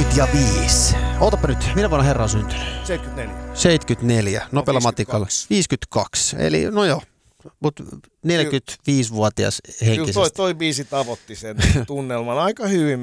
5. Ootapa nyt, minä vuonna herra on syntynyt? 74. 74, nopealla matikalla. 52, eli no joo. Mutta 45-vuotias henkisesti. Kyllä toi biisi tavoitti sen tunnelman aika hyvin,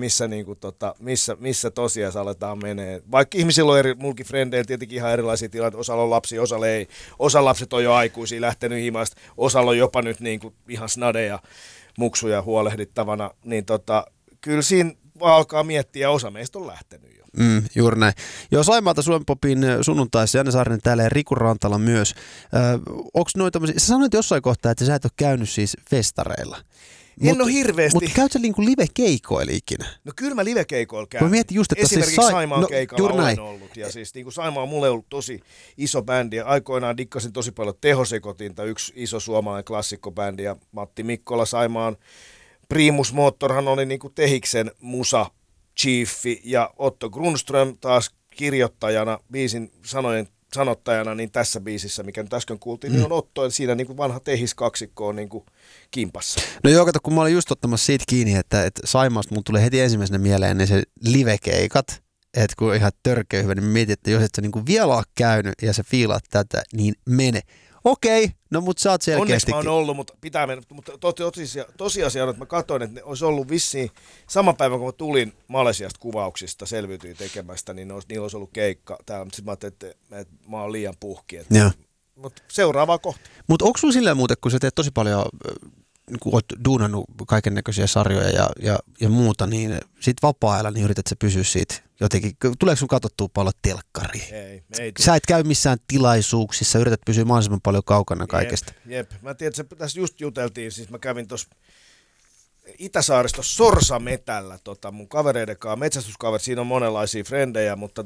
missä tosiaan aletaan menee. Vaikka ihmisillä on mulkin frendeillä tietenkin ihan erilaisia tilanteita. Osalla on lapsia, osalla ei. Osa lapset on jo aikuisia, lähtenyt himasta. Osalla on jopa nyt niin kuin ihan snadeja, muksuja huolehdittavana. Niin kyllä siinä alkaa miettiä, ja osa meistä on lähtenyt jo. Juuri näin. Joo, Saimaalta Suomen Popin sunnuntaissa, Janne Saarinen täällä ja Riku Rantala myös. Onko noin tämmöisiä, sä sanoit jossain kohtaa, että sä et ole käynyt siis festareilla. En ole hirveästi. Mutta käyt sä niinku live-keikoilla ikinä? No kyllä mä live-keikoilla käyn. Mä mietin just, että esimerkiksi siis Saimaan keikalla olen ollut. Ja siis niin kuin Saimaa on mulle ollut tosi iso bändi. Ja aikoinaan dikkasin tosi paljon Tehosekotinta, yksi iso suomalainen klassikkobändi. Ja Matti Mikkola Saimaan Primus Motorhan oli niin kuin Tehiksen musa chiefi ja Otto Grundström taas kirjoittajana, biisin sanottajana, niin tässä biisissä, mikä nyt äsken kuultiin, niin on Otto, ja siinä niin kuin vanha Tehis-kaksikko on niin kuin kimpassa. No joo, kato, kun mä olin just ottamassa siitä kiinni, että Saimaasta mun tuli heti ensimmäisenä mieleen niin se live-keikat, että kun ihan törkeä hyvä, niin mietin, että jos et sä niin kuin vielä ole käynyt ja sä fiilaat tätä, niin mene. Okei, no mutta sä oot selkeästi. Onneksi mä oon ollut, mutta pitää mennä. Mutta tosiasia on, että mä katsoin, että ne olisi ollut vissiin sama päivä, kun mä tulin Malesiasta kuvauksista, selviytyin tekemästä, niin niillä olisi ollut keikka täällä. Mutta sitten mä ajattelin, että mä oon liian puhki. Mutta seuraavaa kohta. Mutta onko sulla silleen muuten, kun sä teet tosi paljon, kun oot duunannut kaiken näköisiä sarjoja ja muuta, niin sit vapaa-ajalla niin yrität sä pysyä siitä jotenkin. Tuleeko sun katsottua paljon telkkariin? Ei. Sä et käy missään tilaisuuksissa, yrität pysyä mahdollisimman paljon kaukana kaikesta. Jep. Mä tiedän, että tässä just juteltiin, siis mä kävin tuossa Itä-Saaristo Sorsametällä mun kavereiden kanssa, metsästyskaverit, siinä on monenlaisia frendejä, mutta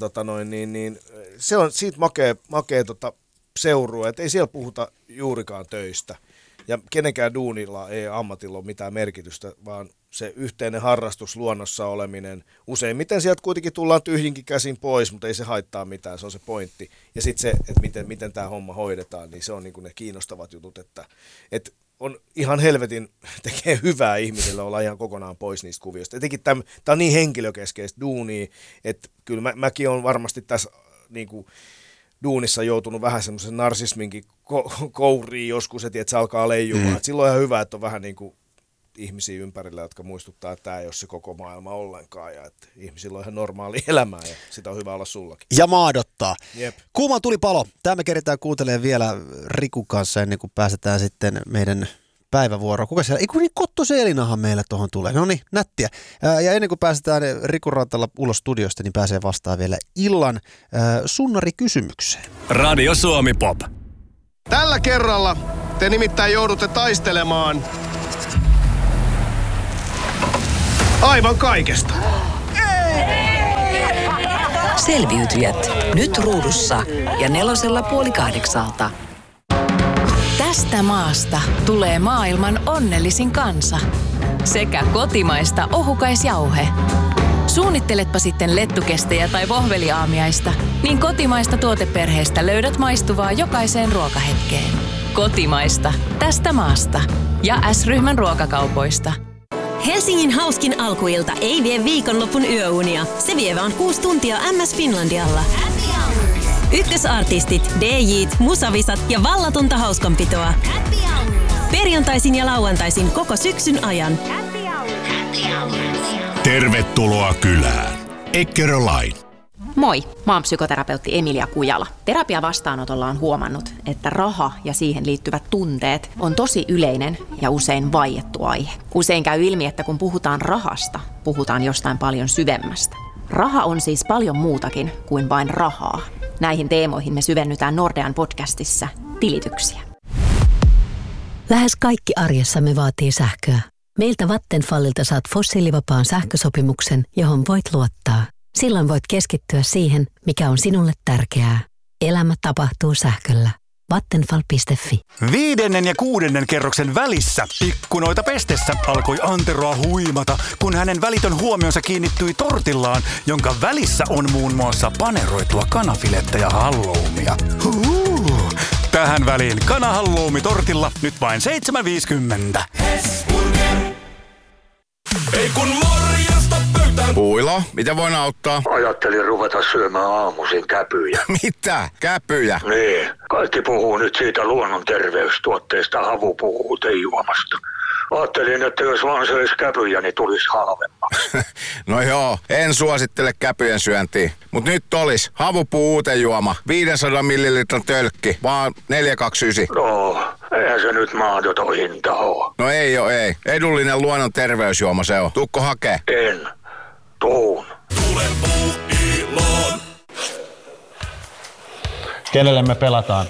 se on siitä makea seurua, että ei siellä puhuta juurikaan töistä. Ja kenenkään duunilla ei ammatilla ole mitään merkitystä, vaan se yhteinen harrastus, luonnossa oleminen. Useimmiten sieltä kuitenkin tullaan tyhjinkin käsin pois, mutta ei se haittaa mitään, se on se pointti. Ja sitten se, että miten tämä homma hoidetaan, niin se on niin kuin ne kiinnostavat jutut, että on ihan helvetin tekee hyvää ihmisille olla ihan kokonaan pois niistä kuvioista. Etenkin tämä on niin henkilökeskeistä duunia, että kyllä mäkin olen varmasti tässä niin kuin duunissa joutunut vähän semmoisen narsisminkin kouriin joskus, että se alkaa leijumaan. Silloin on ihan hyvä, että on vähän niin kuin ihmisiä ympärillä, jotka muistuttaa, että tämä ei ole se koko maailma ollenkaan ja että ihmisillä on ihan normaali elämää ja sitä on hyvä olla sullakin. Ja maadottaa. Jep. Kuuman tulipalo. Tämä me keritään kuuntelemaan vielä Rikun kanssa ennen kuin pääsetään sitten meidän päivävuoroon. Kuka siellä? Eiku niin Kotto Seelinahan meille tuohon tulee. No niin, nättiä. Ja ennen kuin pääsetään Rikun Rantalla ulos studiosta, niin pääsee vastaan vielä illan sunnarikysymykseen. Radio Suomi Pop. Tällä kerralla te nimittäin joudutte taistelemaan aivan kaikesta. Selviytyjät. Nyt ruudussa ja 7:30. Tästä maasta tulee maailman onnellisin kansa. Sekä kotimaista ohukaisjauhe. Suunnitteletpa sitten lettukestejä tai vohveliaamiaista, niin kotimaista tuoteperheestä löydät maistuvaa jokaiseen ruokahetkeen. Kotimaista. Tästä maasta. Ja S-ryhmän ruokakaupoista. Helsingin hauskin alkuilta ei vie viikonlopun yöunia. Se vie vaan 6 tuntia MS Finlandialla. Ykkösartistit, DJ:t, musavisat ja vallatonta hauskanpitoa. Perjantaisin ja lauantaisin koko syksyn ajan. Tervetuloa kylään. Eckerölain. Moi, mä oon psykoterapeutti Emilia Kujala. Terapiavastaanotolla on huomannut, että raha ja siihen liittyvät tunteet on tosi yleinen ja usein vaiettu aihe. Usein käy ilmi, että kun puhutaan rahasta, puhutaan jostain paljon syvemmästä. Raha on siis paljon muutakin kuin vain rahaa. Näihin teemoihin me syvennytään Nordean podcastissa Tilityksiä. Lähes kaikki arjessamme vaatii sähköä. Meiltä Vattenfallilta saat fossiilivapaan sähkösopimuksen, johon voit luottaa. Silloin voit keskittyä siihen, mikä on sinulle tärkeää. Elämä tapahtuu sähköllä. Vattenfall.fi. 5. ja 6. kerroksen välissä ikkunoita pestessä alkoi Anteroa huimata, kun hänen välitön huomionsa kiinnittyi tortillaan, jonka välissä on muun muassa paneroitua kanafilettä ja halloumia. Tähän väliin kanahalloumi tortilla nyt vain 7,50. Ei kun morjasta pöytään Puilo, mitä voin auttaa? Ajattelin ruveta syömään aamuisin käpyjä. Mitä? Käpyjä? Niin. Kaikki puhuu nyt siitä luonnon terveystuotteesta havupuutejuomasta. Ajattelin, että jos vaan söisi käpyjä, niin tulisi halvemmaksi. No joo, en suosittele käpyjen syöntiä. Mut nyt olis havupuutejuoma, 500 millilitran tölkki, vaan 4,29. No, eihän se nyt mahdoton hinta oo. No ei oo, ei. Edullinen luonnon terveysjuoma se on. Tuukko hakee? En. Tuun. Tule Puuiloon. Kenelle me pelataan?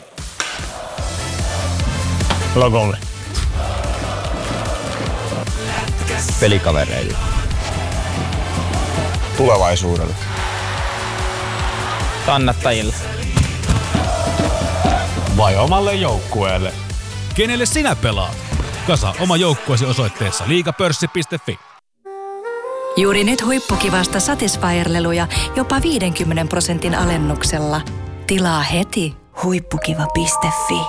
Logolle. Pelikavereille. Tulevaisuudelle. Kannattajille. Vai omalle joukkueelle? Kenelle sinä pelaat? Kasa oma joukkueesi osoitteessa liigapörssi.fi. Juuri nyt huippukivasta Satisfyer-leluja jopa 50% alennuksella. Tilaa heti huippukiva.fi.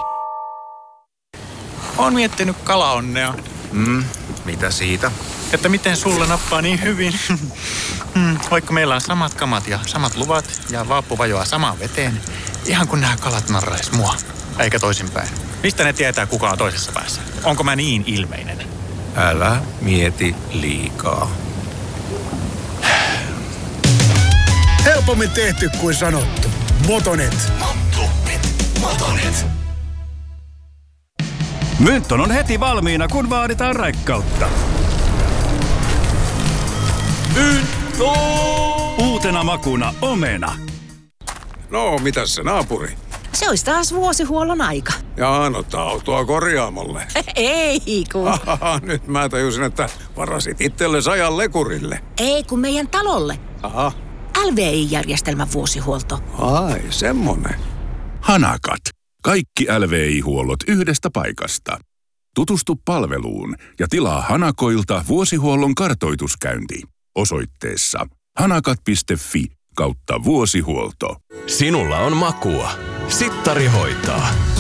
Oon miettinyt kalaonnea. Mitä siitä? Että miten sulla nappaa niin hyvin. Vaikka meillä on samat kamat ja samat luvat ja vaappu vajoaa samaan veteen, ihan kun nämä kalat narrais mua, eikä toisinpäin. Mistä ne tietää, kuka on toisessa päässä? Onko mä niin ilmeinen? Älä mieti liikaa. Helpommin tehty kuin sanottu. Motonet. Motonet. Mynton on heti valmiina, kun vaaditaan raikkautta. Mynto! Uutena makuna omena. No, mitäs se naapuri? Se olisi taas vuosihuollon aika. Jaa, no autoa korjaamolle. Ei kun. Nyt mä tajusin, että varasit itsellesi ajan lekurille. Ei kun meidän talolle. Aha. LVI-järjestelmän vuosihuolto. Ai, semmonen. Hanakat. Kaikki LVI-huollot yhdestä paikasta. Tutustu palveluun ja tilaa Hanakoilta vuosihuollon kartoituskäynti osoitteessa hanakat.fi/vuosihuolto. Sinulla on makua. Sittari hoitaa.